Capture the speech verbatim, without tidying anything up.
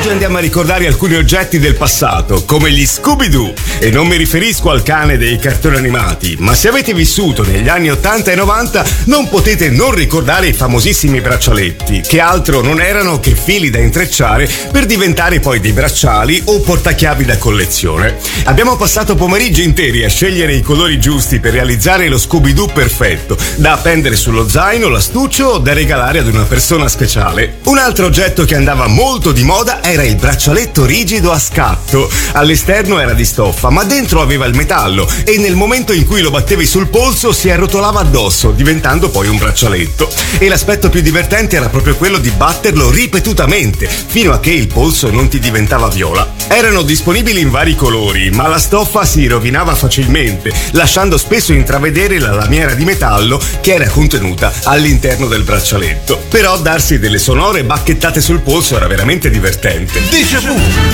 Oggi andiamo a ricordare alcuni oggetti del passato, come gli Scooby-Doo. E non mi riferisco al cane dei cartoni animati, ma se avete vissuto negli anni ottanta e novanta non potete non ricordare i famosissimi braccialetti, che altro non erano che fili da intrecciare per diventare poi dei bracciali o portachiavi da collezione. Abbiamo passato pomeriggi interi a scegliere i colori giusti per realizzare lo Scooby-Doo perfetto, da appendere sullo zaino, l'astuccio o da regalare ad una persona speciale. Un altro oggetto che andava molto di moda era il braccialetto rigido a scatto. All'esterno era di stoffa, ma dentro aveva il metallo e nel momento in cui lo battevi sul polso si arrotolava addosso, diventando poi un braccialetto. E l'aspetto più divertente era proprio quello di batterlo ripetutamente, fino a che il polso non ti diventava viola. Erano disponibili in vari colori, ma la stoffa si rovinava facilmente, lasciando spesso intravedere la lamiera di metallo che era contenuta all'interno del braccialetto. Però darsi delle sonore bacchettate sul polso era veramente divertente. Déjà vu.